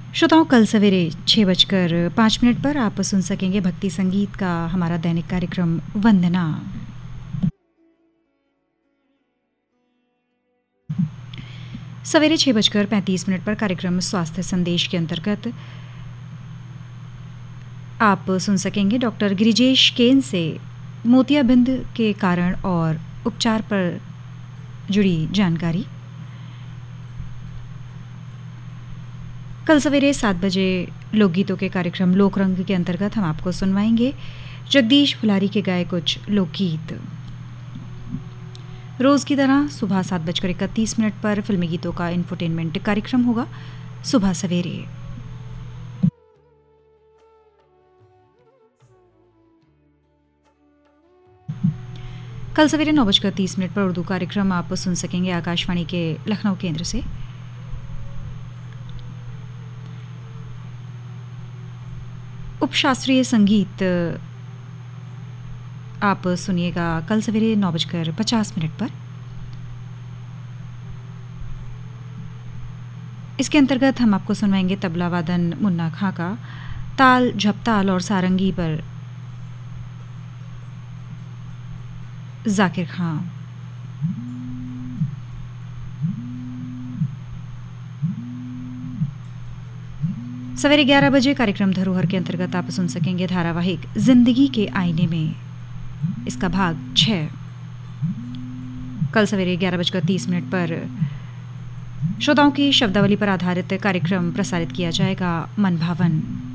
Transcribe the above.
श्रोताओं, कल सवेरे 6:05 पर आप सुन सकेंगे भक्ति संगीत का हमारा दैनिक कार्यक्रम वंदना। सवेरे 6:35 पर कार्यक्रम स्वास्थ्य संदेश के अंतर्गत आप सुन सकेंगे डॉक्टर गिरिजेश केन से मोतियाबिंद के कारण और उपचार पर जुड़ी जानकारी। कल सवेरे 7 बजे लोकगीतों के कार्यक्रम लोकरंग के अंतर्गत हम आपको सुनवाएंगे जगदीश फुलारी के गाए कुछ लोकगीत। रोज़ की तरह सुबह 7:31 पर फिल्मी गीतों का इंफोटेनमेंट कार्यक्रम होगा सुबह सवेरे। कल सवेरे 9:30 पर उर्दू कार्यक्रम आप सुन सकेंगे आकाशवाणी के लखनऊ केंद्र से। उपशास्त्रीय संगीत आप सुनिएगा कल सवेरे 9:50 पर। इसके अंतर्गत हम आपको सुनवाएंगे तबला वादन मुन्ना खां का, ताल झपताल और सारंगी पर जाकिर खां। सवेरे 11 बजे कार्यक्रम धरोहर के अंतर्गत आप सुन सकेंगे धारावाहिक जिंदगी के आईने में, इसका भाग 6। कल सवेरे 11:30 पर श्रोताओं की शब्दावली पर आधारित कार्यक्रम प्रसारित किया जाएगा मन भावन।